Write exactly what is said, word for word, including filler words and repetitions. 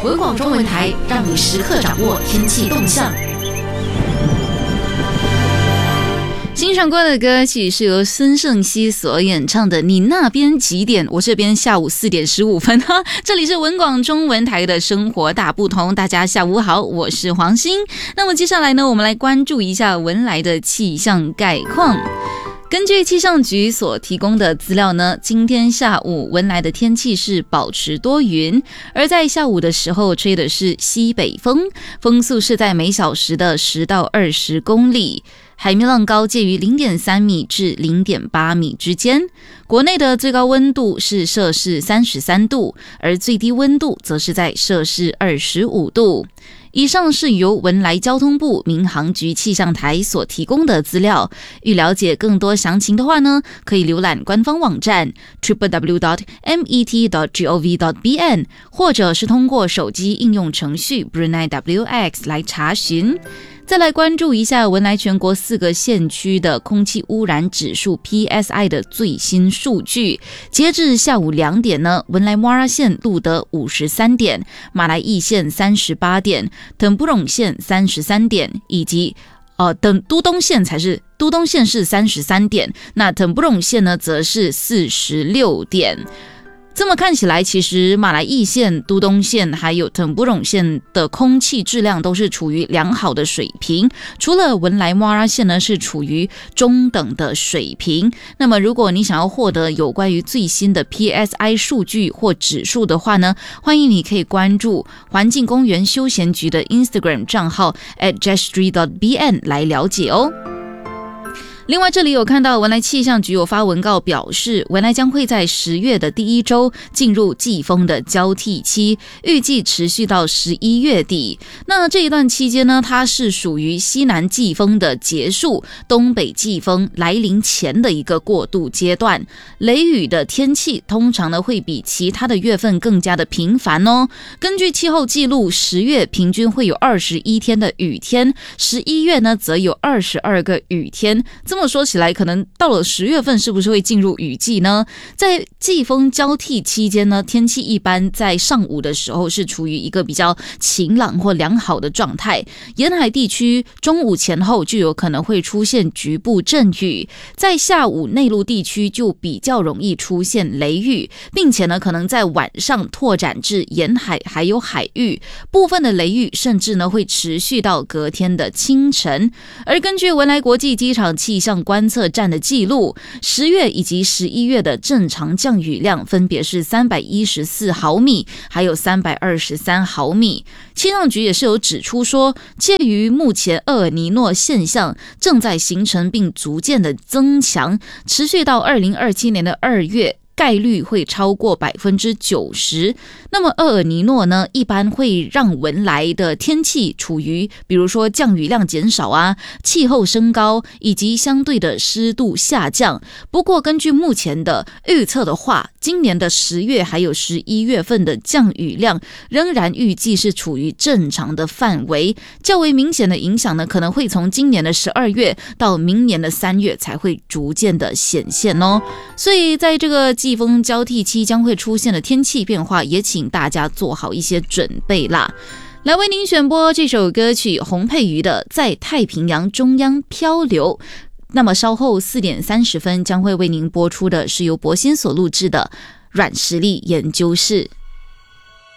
文广中文台，让你时刻掌握天气动向。欣赏过的歌曲是由孙盛希所演唱的《你那边几点》，我这边下午四点十五分哈。这里是文广中文台的生活大不同，大家下午好，我是黄欣。那么接下来呢，我们来关注一下文莱的气象概况。根据气象局所提供的资料呢，今天下午文莱的天气是保持多云，而在下午的时候吹的是西北风，风速是在每小时的十到二十公里。海面浪高介于 零点三米至 零点八米之间。国内的最高温度是摄氏三十三度，而最低温度则是在摄氏二十五度。以上是由文莱交通部民航局气象台所提供的资料。欲了解更多详情的话呢，可以浏览官方网站 double-u double-u double-u dot met dot gov dot bn， 或者是通过手机应用程序 Brunei W X 来查询。再来关注一下文莱全国四个县区的空气污染指数 P S I 的最新数据。截至下午两点呢，文莱瓦拉县录得五十三点，马来义县三十八点，腾布隆县三十三点，以及呃，等都东县才是都东县是三十三点，那腾布隆县呢则是四十六点。这么看起来，其实马来义县、都东县还有腾布隆县的空气质量都是处于良好的水平，除了文莱瓦拉县呢是处于中等的水平。那么如果你想要获得有关于最新的 P S I 数据或指数的话呢，欢迎你可以关注环境公园休闲局的 Instagram 账号 at jetstreet dot b n 来了解哦。另外，这里有看到文莱气象局有发文告表示，文莱将会在十月的第一周进入季风的交替期，预计持续到十一月底。那这一段期间呢，它是属于西南季风的结束，东北季风来临前的一个过渡阶段。雷雨的天气通常呢会比其他的月份更加的频繁哦。根据气候记录，十月平均会有二十一天的雨天，十一月呢则有二十二个雨天。这么说起来，可能到了十月份是不是会进入雨季呢？在季风交替期间呢，天气一般在上午的时候是处于一个比较晴朗或良好的状态，沿海地区中午前后就有可能会出现局部阵雨，在下午内陆地区就比较容易出现雷雨，并且呢可能在晚上拓展至沿海还有海域，部分的雷雨甚至呢会持续到隔天的清晨。而根据文莱国际机场气象观测站的记录，十月以及十一月的正常降雨量分别是三百一十四毫米还有三百二十三毫米。气象局也是有指出说，介于目前厄尔尼诺现象正在形成并逐渐的增强，持续到二零二七年的二月，概率会超过百分之九十。那么厄尔尼诺呢，一般会让文莱的天气处于比如说降雨量减少啊，气候升高以及相对的湿度下降。不过根据目前的预测的话，今年的十月还有十一月份的降雨量仍然预计是处于正常的范围，较为明显的影响呢，可能会从今年的十二月到明年的三月才会逐渐的显现哦。所以在这个季风交替期将会出现的天气变化，也请大家做好一些准备啦。来为您选播这首歌曲洪佩瑜的《在太平洋中央漂流》。那么稍后四点三十分将会为您播出的是由博先所录制的《软实力研究室》。